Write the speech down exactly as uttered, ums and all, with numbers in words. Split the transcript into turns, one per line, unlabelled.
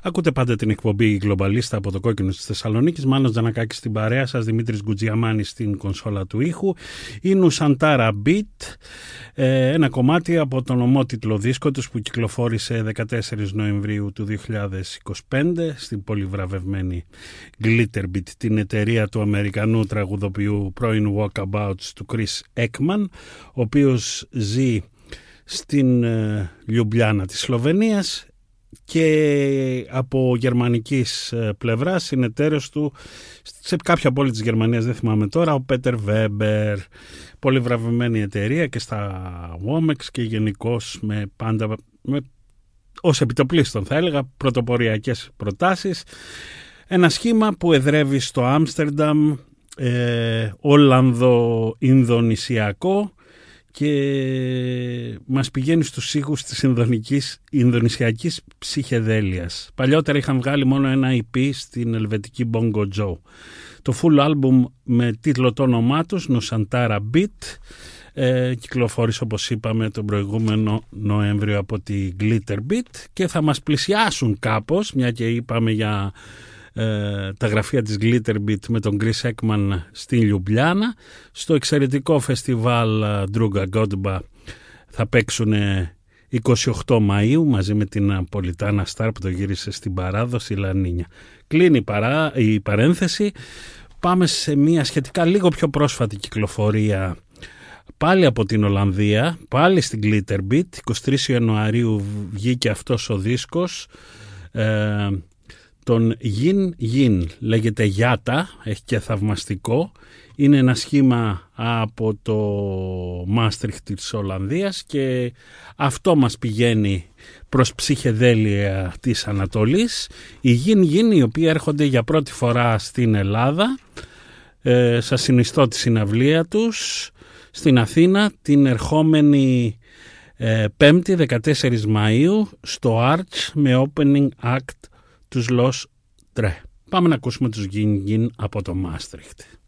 Ακούτε πάντα την εκπομπή Γκλομπαλίστα από το κόκκινο της Θεσσαλονίκης. Μάνος Τζανακάκης στην παρέα σας, Δημήτρης Γκουτζιαμάνης στην κονσόλα του ήχου. Η Νουσαντάρα Beat, ένα κομμάτι από τον ομότιτλο δίσκο τους που κυκλοφόρησε δεκατέσσερις Νοεμβρίου του δύο χιλιάδες είκοσι πέντε στην πολύ βραβευμένη Glitterbeat, την εταιρεία του Αμερικανού τραγουδοποιού πρώην Walkabouts του Chris Ekman, ο οποίος ζει στην Λιουμπλιάνα της Σλοβενίας και από γερμανικής πλευράς είναι εταίρος του σε κάποια πόλη της Γερμανίας, δεν θυμάμαι τώρα, ο Πέτερ Βέμπερ. Πολύ βραβευμένη εταιρεία και στα Womex και γενικώς με πάντα με, ως επιτοπλίστων θα έλεγα πρωτοποριακές προτάσεις. Ένα σχήμα που εδρεύει στο Άμστερνταμ, ε, Ολλανδο-Ινδονησιακό, και μας πηγαίνει στους ήχους της Ινδονησιακής ψυχεδέλειας. Παλιότερα είχαν βγάλει μόνο ένα ι πι στην ελβετική Bongo Joe. Το full album με τίτλο το όνομά τους, Nusantara Beat, ε, κυκλοφόρησε όπως είπαμε τον προηγούμενο Νοέμβριο από τη Glitterbeat και θα μας πλησιάσουν κάπως, μια και είπαμε για Ε, τα γραφεία της Glitterbeat με τον Chris Ekman στην Λιουμπλιάνα. Στο εξαιρετικό φεστιβάλ Druga Godba θα παίξουν είκοσι οκτώ Μαΐου μαζί με την Πολιτάνα Σταρ που το γύρισε στην παράδοση Λανίνια. Κλείνει η, παρά, η παρένθεση. Πάμε σε μια σχετικά λίγο πιο πρόσφατη κυκλοφορία πάλι από την Ολλανδία, πάλι στην Glitterbeat. εικοστή τρίτη Ιανουαρίου βγήκε αυτός ο δίσκος, ε, τον Yin Yin, λέγεται Γιάτα, έχει και θαυμαστικό. Είναι ένα σχήμα από το Μάστριχτ της Ολλανδίας και αυτό μας πηγαίνει προς ψυχεδέλεια της Ανατολής. Οι Yin Yin, οι οποίοι έρχονται για πρώτη φορά στην Ελλάδα, ε, σας συνιστώ τη συναυλία τους στην Αθήνα την ερχόμενη ε, πέμπτη δεκατέσσερις Μαΐου στο Arch με opening act τους Los Tre. Πάμε να ακούσουμε τους Yin Yin από το Maastricht.